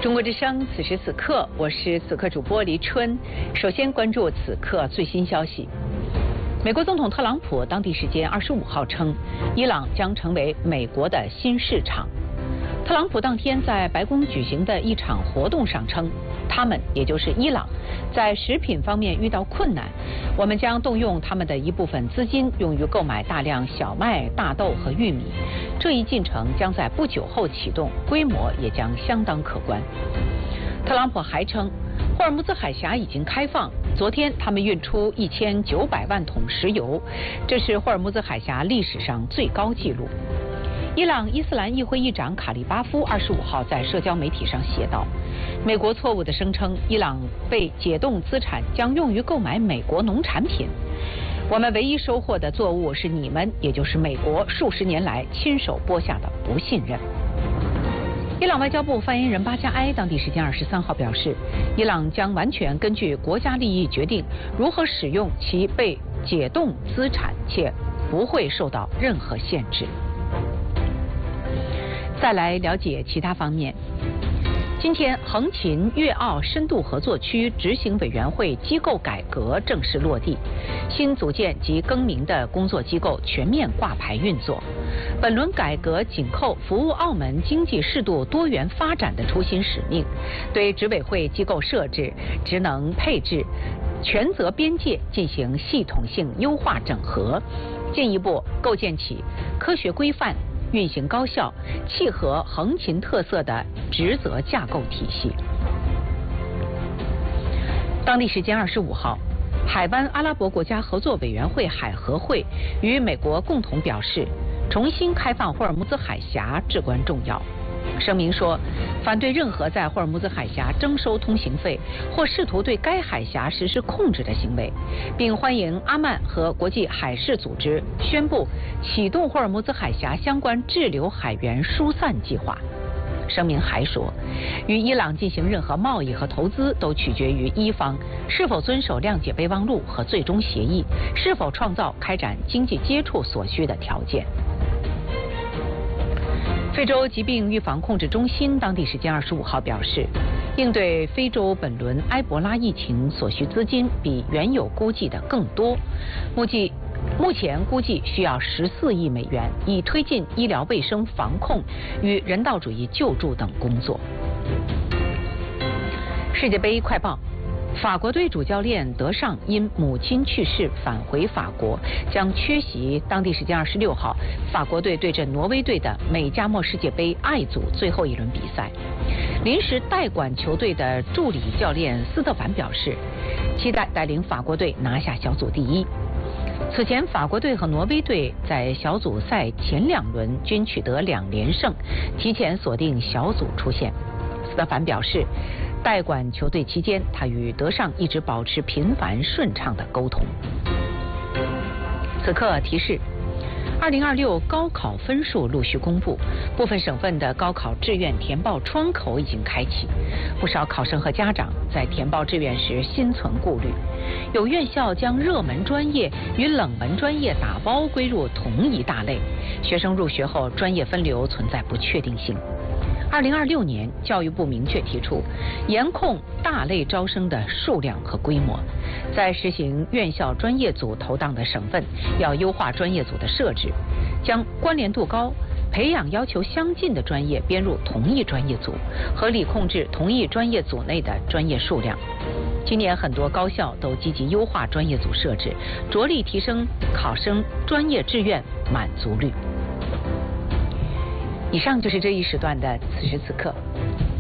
中国之声，此时此刻，我是此刻主播黎春。首先关注此刻最新消息。美国总统特朗普当地时间25号称，伊朗将成为美国的新市场。特朗普当天在白宫举行的一场活动上称，他们也就是伊朗，在食品方面遇到困难，我们将动用他们的一部分资金用于购买大量小麦、大豆和玉米。这一进程将在不久后启动，规模也将相当可观。特朗普还称，霍尔木兹海峡已经开放，昨天他们运出1900万桶石油，这是霍尔木兹海峡历史上最高纪录。伊朗伊斯兰议会议长卡利巴夫25号在社交媒体上写道，美国错误地声称伊朗被解冻资产将用于购买美国农产品。我们唯一收获的作物是你们，也就是美国数十年来亲手播下的不信任。伊朗外交部发言人巴加埃当地时间23号表示，伊朗将完全根据国家利益决定如何使用其被解冻资产，且不会受到任何限制。再来了解其他方面。今天，横琴粤澳深度合作区执行委员会机构改革正式落地，新组建及更名的工作机构全面挂牌运作。本轮改革紧扣服务澳门经济适度多元发展的初心使命，对执委会机构设置、职能配置、权责边界进行系统性优化整合，进一步构建起科学规范、运行高效、契合横琴特色的职责架构体系。当地时间25号，海湾阿拉伯国家合作委员会海合会与美国共同表示，重新开放霍尔木兹海峡至关重要。声明说，反对任何在霍尔木兹海峡征收通行费或试图对该海峡实施控制的行为，并欢迎阿曼和国际海事组织宣布启动霍尔木兹海峡相关滞留海员疏散计划。声明还说，与伊朗进行任何贸易和投资都取决于伊方是否遵守谅解备忘录和最终协议，是否创造开展经济接触所需的条件。非洲疾病预防控制中心当地时间25号表示，应对非洲本轮埃博拉疫情所需资金比原有估计的更多，目前估计需要14亿美元，以推进医疗卫生防控与人道主义救助等工作。世界杯快报。法国队主教练德尚因母亲去世返回法国，将缺席当地时间26号法国队对阵挪威队的美加墨世界杯 I 组最后一轮比赛。临时代管球队的助理教练斯特凡表示，期待带领法国队拿下小组第一。此前，法国队和挪威队在小组赛前2轮均取得2连胜，提前锁定小组出线。斯特凡表示，代管球队期间，他与德尚一直保持频繁顺畅的沟通。此刻提示：2026高考分数陆续公布，部分省份的高考志愿填报窗口已经开启，不少考生和家长在填报志愿时心存顾虑。有院校将热门专业与冷门专业打包归入同一大类，学生入学后专业分流存在不确定性。2026年，教育部明确提出，严控大类招生的数量和规模。在实行院校专业组投档的省份，要优化专业组的设置，将关联度高、培养要求相近的专业编入同一专业组，合理控制同一专业组内的专业数量。今年很多高校都积极优化专业组设置，着力提升考生专业志愿满足率。以上就是这一时段的此时此刻。